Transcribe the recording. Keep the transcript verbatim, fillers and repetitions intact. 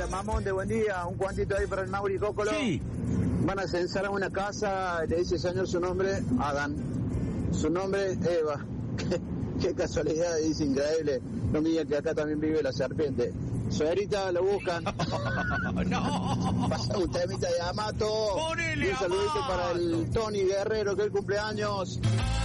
Mamonte, buen día. Un cuantito ahí para el Mauri Cócolo. Sí. Van a censar a una casa, le dice el señor su nombre, Adán. Su nombre, Eva. Qué, qué casualidad, dice, increíble. No me digan que acá también vive la serpiente. Suegrita, lo buscan. No. Pasa un temita de Amato. Ponele Y un saludito Amato. para el Tony Guerrero, que es el cumpleaños.